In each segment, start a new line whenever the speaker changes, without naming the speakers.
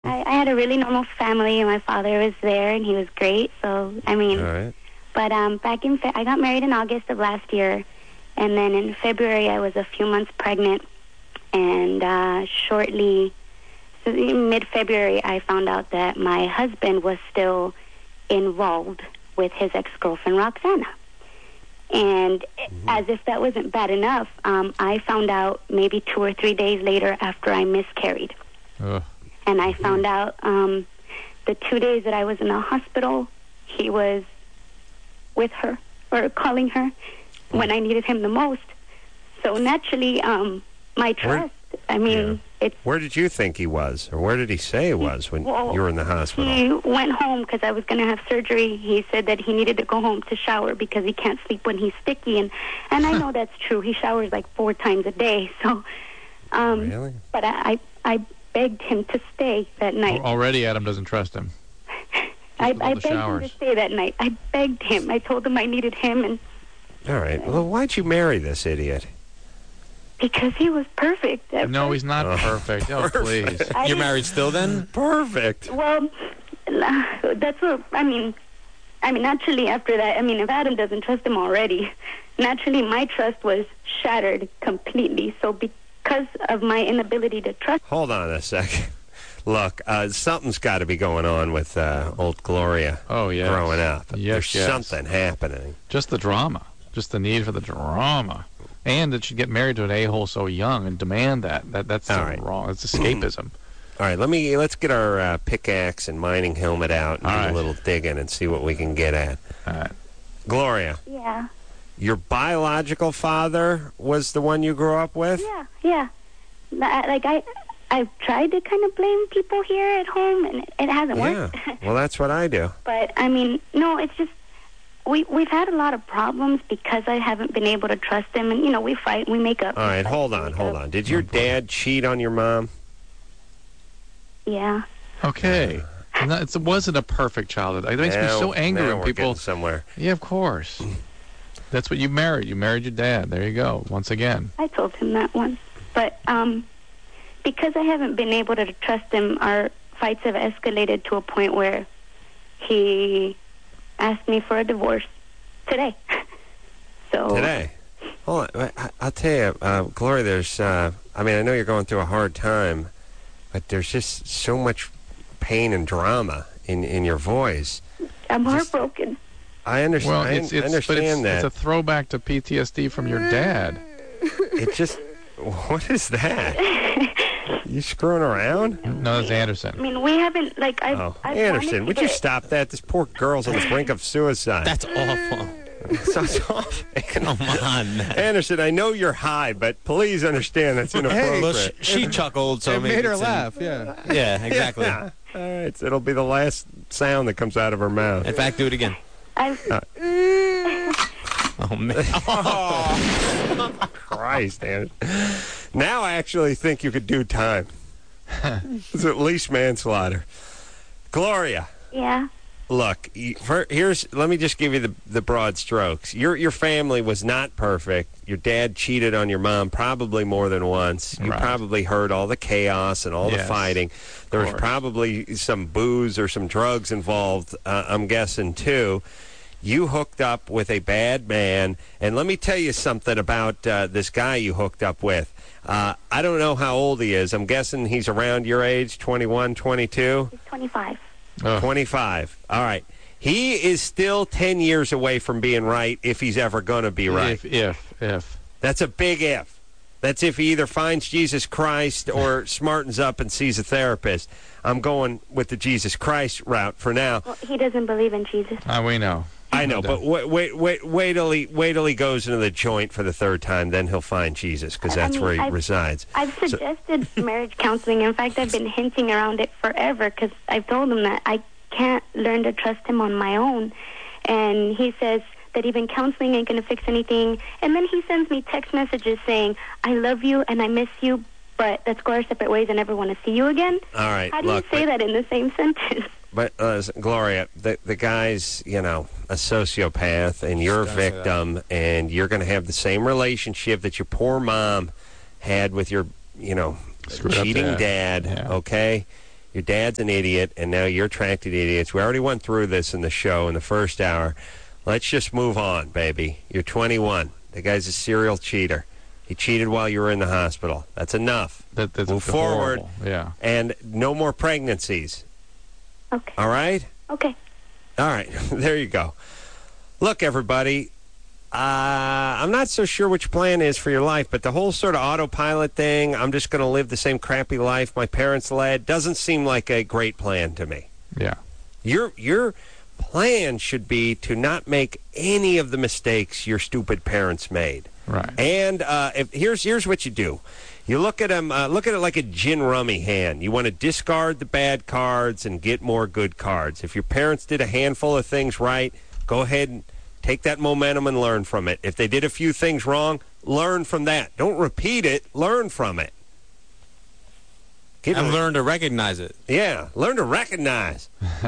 I had a really normal family, and my father was there, and he was great. So, I mean,
All right.
but back in I got married in August of last year, and then in February I was a few months pregnant, and shortly, so in mid-February, I found out that my husband was still involved with his ex-girlfriend Roxana. And as if that wasn't bad enough, I found out maybe 2 or 3 days later after I miscarried.
Ugh.
And I found out the 2 days that I was in the hospital, he was with her, or calling her, when I needed him the most. So naturally, my trust, it's...
Where did you think he was, or where did he say he was when you were in the hospital?
He went home because I was going to have surgery. He said that he needed to go home to shower because he can't sleep when he's sticky. And I know that's true. He showers like 4 times a day. So,
Really?
But I begged him to stay that night.
Already Adam doesn't trust him.
I begged him to stay that night. I begged him. I told him I needed him. And
all right. Well, why'd you marry this idiot?
because he was perfect.
No, he's not perfect. Oh, please.
You're married still then?
Perfect.
Well, that's what, I mean, naturally after that, if Adam doesn't trust him already, naturally my trust was shattered completely. So because of my inability to trust...
Hold on a second. Look, something's got to be going on with old Gloria growing up. There's something happening.
Just the drama. Just the need for the drama. And that she'd get married to an a-hole so young and demand that's wrong. It's escapism.
All right, let's get our pickaxe and mining helmet out and do a little digging and see what we can get at.
All right.
Gloria.
Yeah.
Your biological father was the one you grew up with?
Yeah. I've tried to kind of blame people here at home, and it hasn't worked.
Well, that's what I do.
But, no, it's just... We've had a lot of problems because I haven't been able to trust him, and, we fight, we make up.
All right, hold on. Did your dad cheat on your mom?
Yeah.
Okay. It wasn't a perfect childhood. It makes me so angry when people...
somewhere.
Yeah, of course. That's what you married. You married your dad. There you go, once again.
I told him that once. But because I haven't been able to trust him, our fights have escalated to a point where he... asked me for a divorce today.
Today? Hold on. I'll tell you, Gloria, there's, I know you're going through a hard time, but there's just so much pain and drama in your voice.
I'm heartbroken.
I understand.
Well,
I understand that.
It's a throwback to PTSD from your dad.
It just, what is that? You screwing around?
No, that's Anderson.
We haven't,
Anderson, would you stop that? This poor girl's on the brink of suicide.
That's awful.
That's awful.
Come on.
Anderson, I know you're high, but please understand that's inappropriate.
Well, she chuckled, so
it
maybe
made her laugh, yeah.
Yeah, exactly.
Yeah. All right, so it'll be the last sound that comes out of her mouth.
In fact, do it again. Oh, man.
Oh. Christ, Anderson. Now I actually think you could do time. It's at least manslaughter. Gloria.
Yeah.
Look, let me just give you the broad strokes. Your family was not perfect. Your dad cheated on your mom probably more than once. You probably heard all the chaos and all the fighting. There was probably some booze or some drugs involved, I'm guessing, too. You hooked up with a bad man, and let me tell you something about this guy you hooked up with. I don't know how old he is. I'm guessing he's around your age, 21, 22?
He's 25.
25. All right. He is still 10 years away from being right if he's ever going to be right.
If.
That's a big if. That's if he either finds Jesus Christ or smartens up and sees a therapist. I'm going with the Jesus Christ route for now.
Well, he doesn't believe in Jesus.
We know.
I know, but wait till he goes into the joint for the third time, then he'll find Jesus, because that's where he resides.
I've suggested marriage counseling. In fact, I've been hinting around it forever, because I've told him that I can't learn to trust him on my own. And he says that even counseling ain't going to fix anything. And then he sends me text messages saying, I love you and I miss you, but let's go our separate ways and never want to see you again.
All right,
How do you say that in the same sentence?
But, Gloria, the guy's, a sociopath, and you're a victim, and you're going to have the same relationship that your poor mom had with your, cheating dad, okay? Your dad's an idiot, and now you're attracted to idiots. We already went through this in the show in the first hour. Let's just move on, baby. You're 21. The guy's a serial cheater. He cheated while you were in the hospital. That's enough.
That's
move forward.
Horrible. Yeah.
And no more pregnancies.
Okay.
All right?
Okay.
All right. There you go. Look, everybody, I'm not so sure which plan is for your life, but the whole sort of autopilot thing, I'm just going to live the same crappy life my parents led, doesn't seem like a great plan to me.
Yeah.
Your plan should be to not make any of the mistakes your stupid parents made.
Right.
And here's what you do. You look at them. Look at it like a gin rummy hand. You want to discard the bad cards and get more good cards. If your parents did a handful of things right, go ahead and take that momentum and learn from it. If they did a few things wrong, learn from that. Don't repeat it. Learn from it.
And learn to recognize it.
Yeah, learn to recognize.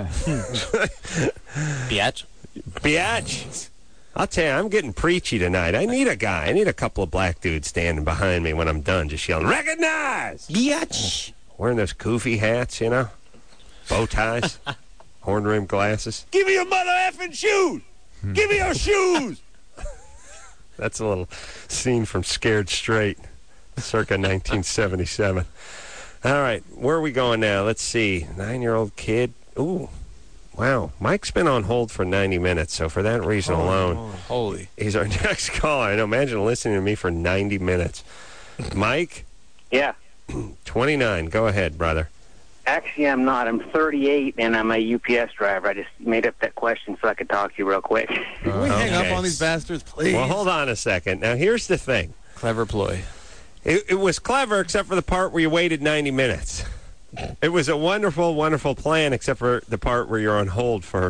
Biatch.
Biatch. I'll tell you, I'm getting preachy tonight. I need a guy. I need a couple of black dudes standing behind me when I'm done, just yelling, recognize!
Biatch.
Wearing those goofy hats, you know? Bow ties. Horn-rimmed glasses. Give me your mother effing shoes! Give me your shoes! That's a little scene from Scared Straight, circa 1977. All right, where are we going now? Let's see. 9-year-old kid. Ooh. Wow, Mike's been on hold for 90 minutes, so for that reason alone,
holy,
he's our next caller. I know, imagine listening to me for 90 minutes. Mike?
Yeah.
29. Go ahead, brother.
Actually, I'm not. I'm 38, and I'm a UPS driver. I just made up that question so I could talk to you real quick.
Can we hang up on these bastards, please?
Well, hold on a second. Now, here's the thing.
Clever ploy.
It was clever, except for the part where you waited 90 minutes. It was a wonderful, wonderful plan, except for the part where you're on hold for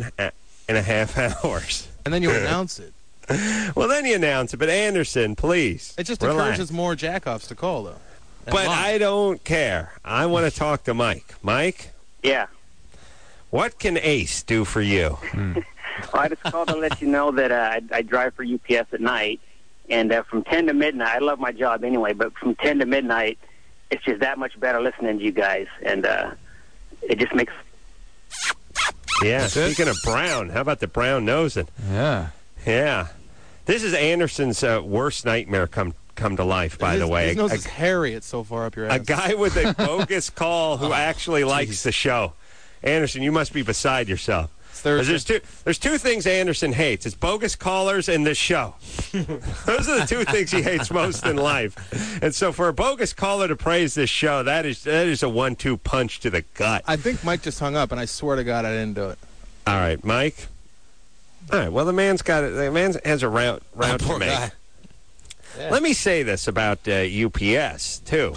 1.5 hours.
And then you announce it.
Well, then you announce it. But Anderson, please.
It just
relax.
encourages more jackoffs to call, though.
But I don't care. I want to talk to Mike. Mike?
Yeah.
What can Ace do for you?
Well, I just called to let you know that I drive for UPS at night, and from 10 to midnight, I love my job anyway, but from 10 to midnight, it's just that much better listening to you guys, and it just makes...
Yeah, speaking of brown, how about the brown nosing?
Yeah.
Yeah. This is Anderson's worst nightmare come to life, by the way.
His nose is hairy. It's so far up your ass.
A guy with a bogus call who actually likes the show. Anderson, you must be beside yourself. There's two things Anderson hates. It's bogus callers and this show. Those are the two things he hates most in life. And so for a bogus caller to praise this show, that is a 1-2 punch to the gut.
I think Mike just hung up, and I swear to God I didn't do it.
All right, Mike. All right, well, the man's got it. The man has a route to make.
Guy.
Yeah. Let me say this about UPS, too.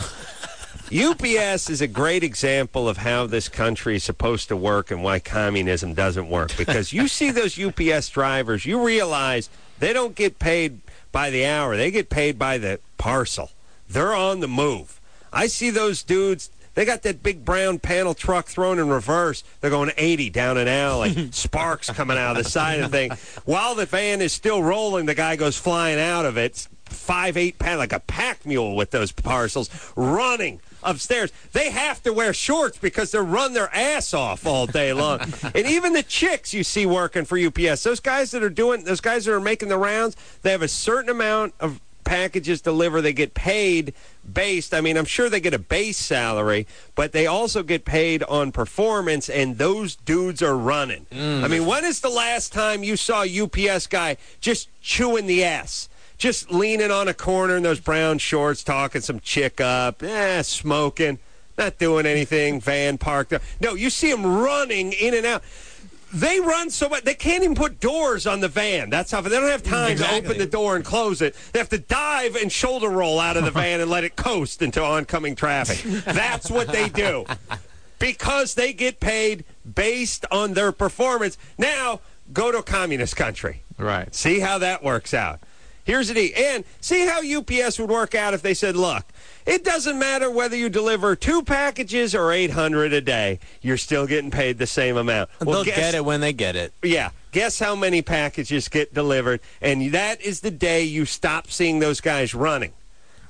UPS is a great example of how this country is supposed to work and why communism doesn't work. Because you see those UPS drivers, you realize they don't get paid by the hour. They get paid by the parcel. They're on the move. I see those dudes. They got that big brown panel truck thrown in reverse. They're going 80 down an alley. Sparks coming out of the side of the thing. While the van is still rolling, the guy goes flying out of it. 5'8" pound, like a pack mule with those parcels, running upstairs. They have to wear shorts because they run their ass off all day long. And even the chicks you see working for UPS, those guys that are making the rounds, they have a certain amount of packages deliver. They get paid based, I'm sure they get a base salary, but they also get paid on performance, and those dudes are running. When is the last time you saw a UPS guy just chewing the ass? Just leaning on a corner in those brown shorts, talking some chick up, smoking, not doing anything, van parked there. No, you see them running in and out. They run so much, they can't even put doors on the van. That's how, they don't have time to open the door and close it. They have to dive and shoulder roll out of the van and let it coast into oncoming traffic. That's what they do. Because they get paid based on their performance. Now, go to a communist country.
Right.
See how that works out. Here's the deal. And see how UPS would work out if they said, look, it doesn't matter whether you deliver 2 packages or 800 a day. You're still getting paid the same amount.
Well, they'll get it when they get it.
Yeah. Guess how many packages get delivered. And that is the day you stop seeing those guys running.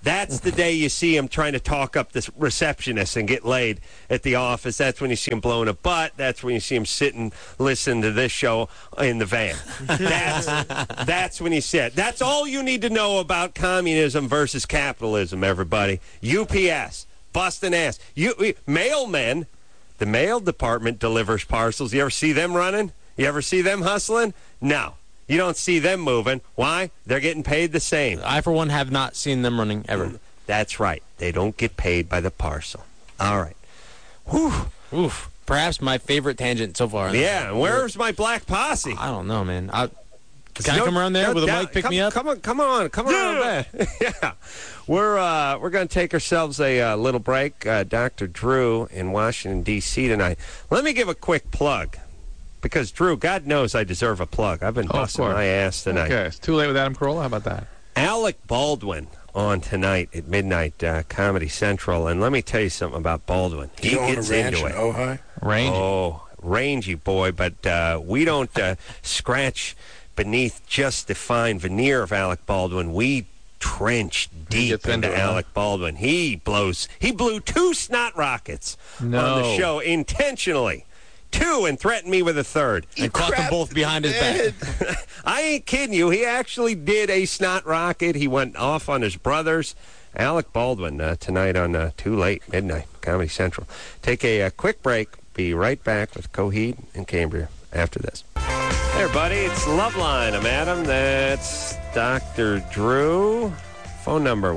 That's the day you see him trying to talk up this receptionist and get laid at the office. That's when you see him blowing a butt. That's when you see him sitting, listening to this show in the van. That's when you see it. That's all you need to know about communism versus capitalism, everybody. UPS, busting ass. Mailmen, the mail department delivers parcels. You ever see them running? You ever see them hustling? No. You don't see them moving. Why? They're getting paid the same.
I, for one, have not seen them running ever.
That's right. They don't get paid by the parcel. All right. Whew.
Oof. Perhaps my favorite tangent so far.
Yeah, where's my black posse?
I don't know, man. Can I come around there with a mic, pick me up?
Come on around there. Yeah. We're going to take ourselves a little break. Dr. Drew in Washington, D.C. tonight. Let me give a quick plug. Because, Drew, God knows I deserve a plug. I've been busting my ass tonight.
Okay, it's Too Late with Adam Carolla. How about that?
Alec Baldwin on tonight at midnight, Comedy Central. And let me tell you something about Baldwin. He gets into it.
Ojai?
Rangy.
Oh, rangy boy. But we don't scratch beneath just the fine veneer of Alec Baldwin. We trench deep into Alec Baldwin. He blew 2 snot rockets on the show intentionally. 2 and threatened me with a 3rd.
And caught them both behind his back.
I ain't kidding you. He actually did a snot rocket. He went off on his brothers. Alec Baldwin tonight on Too Late, midnight, Comedy Central. Take a quick break. Be right back with Coheed and Cambria after this. Hey, everybody. It's Loveline. I'm Adam. That's Dr. Drew. Phone number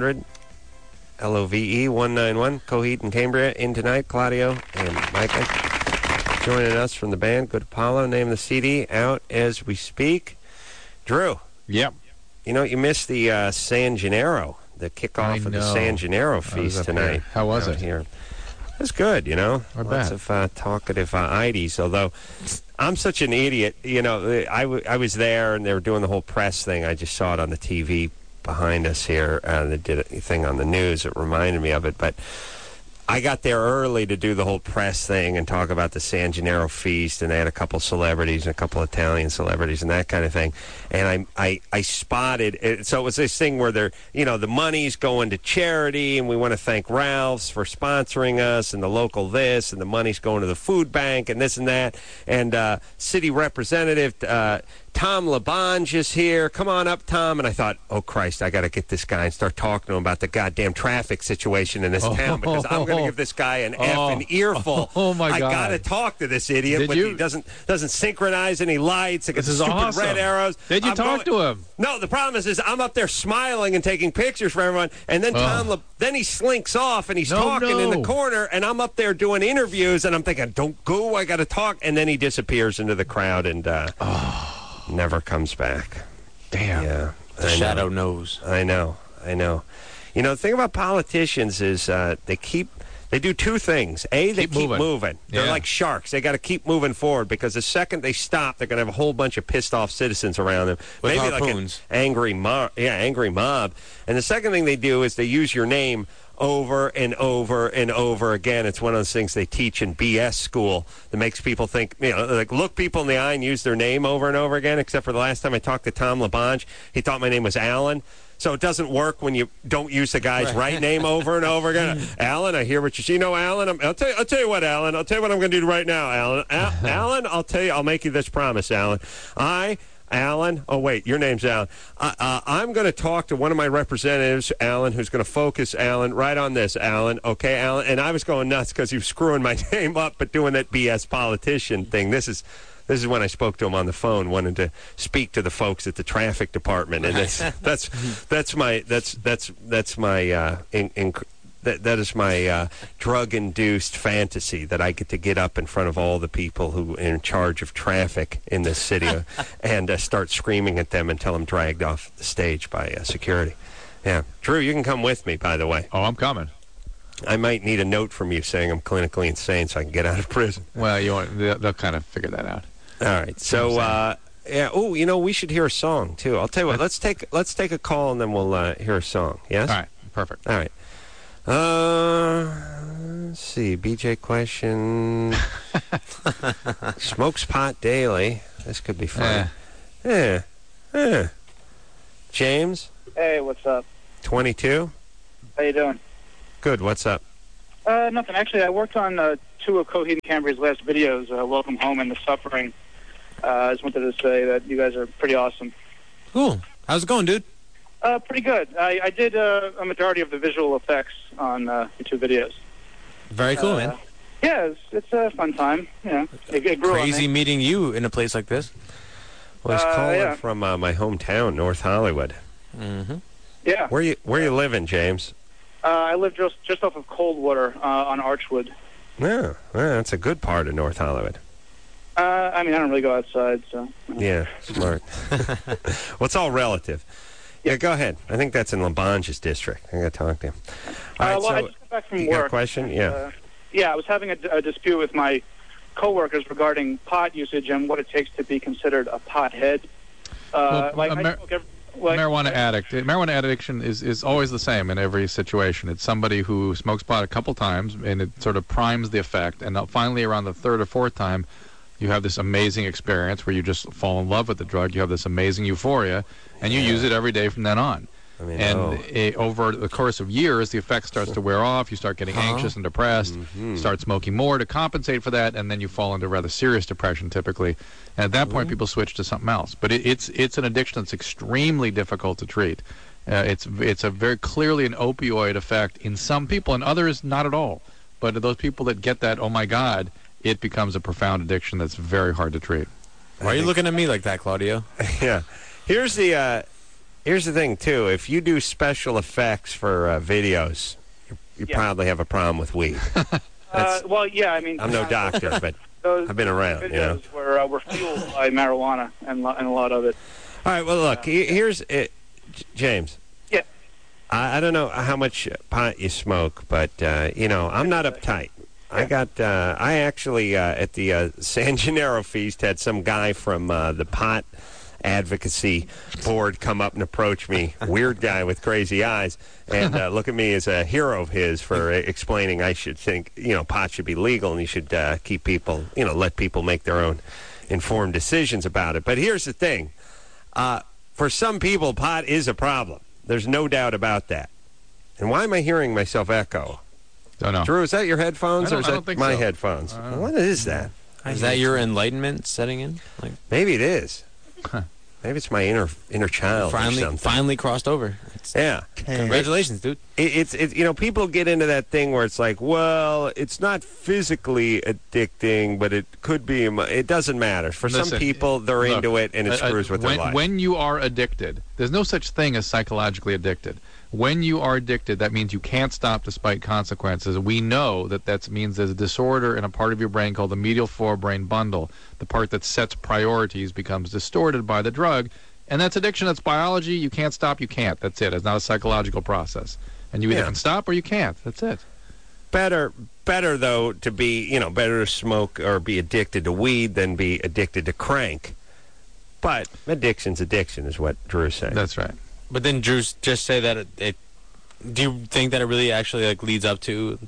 1-800-LOVE-191. Coheed and Cambria in tonight. Claudio and Micah. Joining us from the band, Good Apollo, name the CD, out as we speak. Drew.
Yep.
You know, you missed the San Gennaro, the kickoff of the San Gennaro feast tonight.
How was it?
Here. It was good, you know. Lots of talkative idies, although I'm such an idiot. You know, I was there, and they were doing the whole press thing. I just saw it on the TV behind us here. They did a thing on the news that reminded me of it, but I got there early to do the whole press thing and talk about the San Gennaro feast, and they had a couple celebrities and a couple Italian celebrities and that kind of thing. And I spotted it. So it was this thing where they're, you know, the money's going to charity, and we want to thank Ralph's for sponsoring us, and the local this, and the money's going to the food bank, and this and that. And city representative Tom LaBonge is here. Come on up, Tom. And I thought, oh, Christ, I got to get this guy and start talking to him about the goddamn traffic situation in this town, because I'm going to give this guy an effing earful.
Oh, my God.
I got to talk to this idiot. He doesn't synchronize any lights. This is stupid awesome. Red arrows.
Did you talk to him?
No, the problem is I'm up there smiling and taking pictures for everyone, and then then he slinks off, and he's talking in the corner, and I'm up there doing interviews, and I'm thinking, don't go, I got to talk. And then he disappears into the crowd and never comes back.
Damn.
Yeah.
The shadow knows.
I know. You know, the thing about politicians is they do 2 things. A, they keep moving. They're like sharks. They got to keep moving forward, because the second they stop, they're going to have a whole bunch of pissed off citizens around them.
With
maybe
harpoons.
Like an angry mob. Yeah, angry mob. And the second thing they do is they use your name over and over and over again. It's one of those things they teach in BS school that makes people think, you know, like look people in the eye and use their name over and over again, except for the last time I talked to Tom LaBonge. He thought my name was Alan. So it doesn't work when you don't use the guy's right name over and over again. Alan, I hear what you say. You know, Alan, I'll tell you what, Alan. I'll tell you what I'm going to do right now, Alan. Alan, I'll make you this promise, Alan. Alan, oh, wait, your name's Alan. I'm going to talk to one of my representatives, Alan, who's going to focus, Alan, right on this, Alan. Okay, Alan? And I was going nuts because he was screwing my name up, but doing that BS politician thing. This is when I spoke to him on the phone, wanting to speak to the folks at the traffic department, and that's my drug-induced fantasy, that I get up in front of all the people who are in charge of traffic in this city and start screaming at them until I'm dragged off the stage by security. Yeah, Drew, you can come with me, by the way.
Oh, I'm coming.
I might need a note from you saying I'm clinically insane so I can get out of prison.
Well, they'll kind of figure that out.
All right. So, yeah. Oh, you know, we should hear a song too. I'll tell you what. Let's take a call and then we'll hear a song. Yes.
All right. Perfect.
All right. Let's see. BJ question. Smokes pot daily. This could be fun. Yeah. James.
Hey, what's up?
22?
How you doing?
Good. What's up?
Nothing. Actually, I worked on 2 of Coheed and Cambry's last videos, Welcome Home and The Suffering. I just wanted to say that you guys are pretty awesome.
Cool. How's it going, dude?
Pretty good. I did a majority of the visual effects on the 2 videos.
Very cool, man.
Yeah, it's a fun time. You know, it grew
Crazy
on me.
meeting you in a place like this.
Well, he's calling
yeah.
from my hometown, North Hollywood.
Mm-hmm.
Yeah.
Where you living, James?
I live just off of Coldwater on Archwood.
Yeah, that's a good part of North Hollywood.
I mean, I don't really go outside, so.
Yeah, smart. Well, it's all relative. Yeah, go ahead. I think that's in LaBonge's district. I got to talk to him. All right,
well, I
so
just got back from
you
work.
got a question? Yeah.
Yeah, I was having a dispute with my coworkers regarding pot usage and what it takes to be considered a pothead.
Marijuana addict. Marijuana addiction is always the same in every situation. It's somebody who smokes pot a couple times, and it sort of primes the effect, and finally around the 3rd or 4th time, you have this amazing experience where you just fall in love with the drug. You have this amazing euphoria, and you use it every day from then on.
I mean,
Over the course of years, the effect starts to wear off. You start getting anxious and depressed. Start smoking more to compensate for that, and then you fall into rather serious depression typically. And at that point, people switch to something else. But it's an addiction that's extremely difficult to treat. It's a very clearly an opioid effect in some people, and others not at all. But those people that get that, oh my God, it becomes a profound addiction that's very hard to treat.
Why are you looking at me like that, Claudio?
Yeah. Here's the thing, too. If you do special effects for videos, you probably have a problem with weed.
Well, yeah, I mean...
I'm no doctor, but I've been around, you know.
Videos were fueled by marijuana and a lot of it.
All right, well, look, here's it. James.
Yeah.
I don't know how much pot you smoke, but, I'm not uptight. Yeah. I actually, at the San Gennaro feast, had some guy from the pot advocacy board come up and approach me, weird guy with crazy eyes, and look at me as a hero of his for explaining I should think, pot should be legal and you should keep people, let people make their own informed decisions about it. But here's the thing. For some people, pot is a problem. There's no doubt about that. And why am I hearing myself echo?
Don't know.
Drew, is that your headphones or is that my
so.
headphones? What is that?
Is that your enlightenment setting in?
Maybe it is. Maybe it's my inner child or something.
Finally crossed over.
Yeah.
Congratulations, dude.
It's people get into that thing where it's like, well, it's not physically addicting, but it could be. It doesn't matter. For some people, they're into it, and it screws with their life.
When you are addicted, there's no such thing as psychologically addicted. When you are addicted, that means you can't stop despite consequences. We know that means there's a disorder in a part of your brain called the medial forebrain bundle. The part that sets priorities becomes distorted by the drug, and that's addiction. That's biology. You can't stop. You can't. That's it. It's not a psychological process. And you either can stop or you can't. That's it.
Better though to be, better to smoke or be addicted to weed than be addicted to crank. But addiction's addiction is what Drew's saying.
That's right.
But then Drew just say that it. Do you think that it really actually leads up to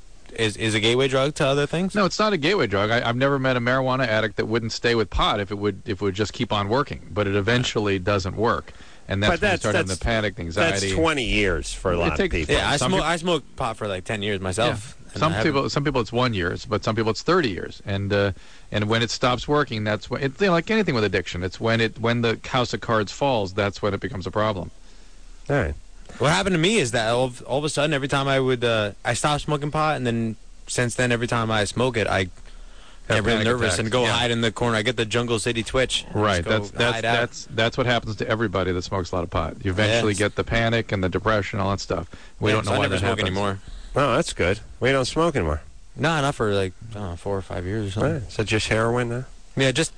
is a gateway drug to other things?
No, it's not a gateway drug. I've never met a marijuana addict that wouldn't stay with pot if it would just keep on working. But it eventually doesn't work, and that's when you start having the panic, the anxiety.
That's 20 years for a lot of people.
Yeah, I smoked pot for 10 years myself.
Yeah. Some people it's 1 year, but some people it's 30 years. And when it stops working, that's when like anything with addiction. It's when the house of cards falls. That's when it becomes a problem.
All right.
What happened to me is that all of a sudden, every time I stopped smoking pot, and then since then, every time I smoke it, I get really nervous and go hide in the corner. I get the Jungle City twitch.
Right. That's what happens to everybody that smokes a lot of pot. You eventually get the panic and the depression, all that stuff. We don't know why that happens.
I never smoke anymore.
Oh, that's good. We don't smoke anymore.
No, not for 4 or 5 years or something.
Right. So just heroin now?
Yeah, just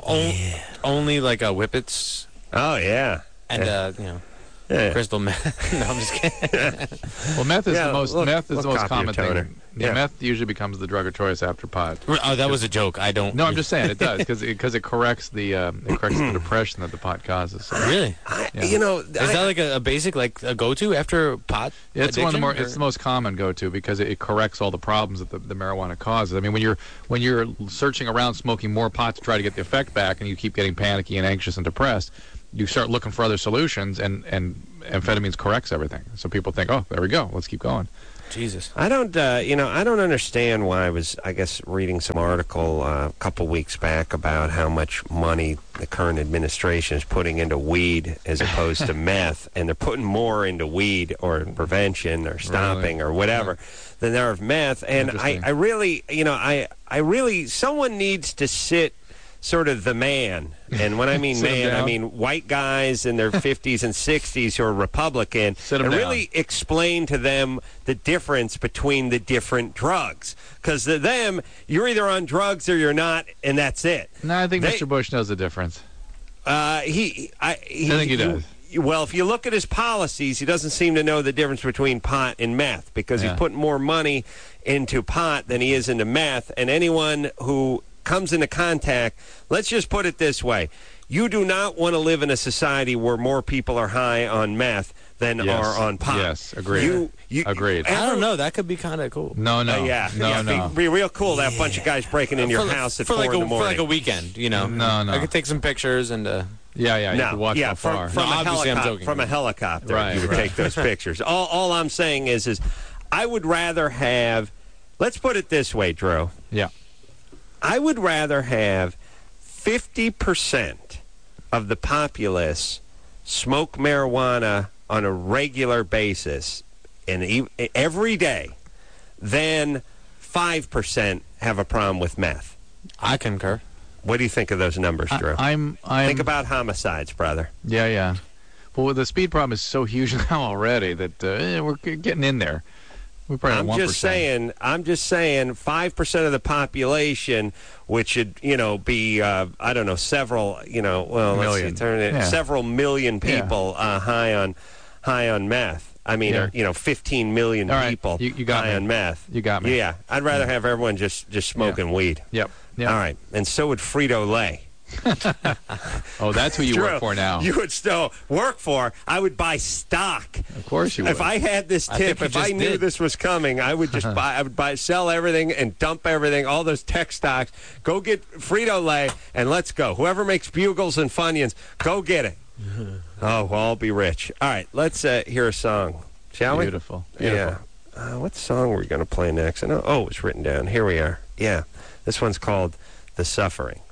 only whippets.
Oh yeah.
And crystal meth. No, I'm just kidding.
Well, meth is the most common thing.
Yeah.
Meth usually becomes the drug of choice after pot.
Oh, that was a joke. I don't.
No, I'm just saying it does because it corrects the depression that the pot causes. So.
Really?
Is
that like a basic a go-to after pot?
Yeah, it's the most common go-to because it corrects all the problems that the marijuana causes. I mean, when you're searching around smoking more pot to try to get the effect back, and you keep getting panicky and anxious and depressed, you start looking for other solutions, and amphetamines corrects everything. So people think, oh, there we go, let's keep going.
Jesus.
I don't, I don't understand why. I guess, reading some article a couple weeks back about how much money the current administration is putting into weed as opposed to meth, and they're putting more into weed or prevention or stopping or whatever than there of meth. And I really, someone needs to sit sort of the man. And when I mean man, I mean white guys in their 50s and 60s who are Republican, and really explain to them the difference between the different drugs. Because to them, you're either on drugs or you're not, and that's it.
No, I think Mr. Bush knows the difference.
I think
he does.
Well, if you look at his policies, he doesn't seem to know the difference between pot and meth, because he's putting more money into pot than he is into meth. And anyone who comes into contact, let's just put it this way. You do not want to live in a society where more people are high on meth than are on pot.
Yes, agreed. Agreed.
I don't know. That could be kind of cool.
No.
Be real cool to have a bunch of guys breaking in your house at 4 in the morning.
For like a weekend,
No.
I could take some pictures and...
you could watch from far.
From a helicopter, you would take those pictures. All I'm saying is I would rather have... Let's put it this way, Drew.
Yeah.
I would rather have 50% of the populace smoke marijuana on a regular basis and every day than 5% have a problem with meth.
I concur.
What do you think of those numbers, Drew?
Think
about homicides, brother.
Yeah. Well, the speed problem is so huge now already that we're getting in there.
I'm just saying 5% of the population, which should, be, several,
million.
Several million people high on meth. I mean, 15 million people
you got
high on meth.
You got me.
Yeah, I'd rather have everyone just smoking weed.
Yep.
All right, and so would Frito-Lay.
Oh, that's who you work for now.
You would still work for. I would buy stock.
Of course you would.
If I had this tip, if I knew this was coming, I would just buy. I would sell everything and dump everything, all those tech stocks. Go get Frito-Lay and let's go. Whoever makes Bugles and Funyuns, go get it. Oh, we'll all be rich. All right, let's hear a song, shall we?
Beautiful.
Yeah. What song are we going to play next? I know. Oh, it's written down. Here we are. Yeah. This one's called "The Suffering."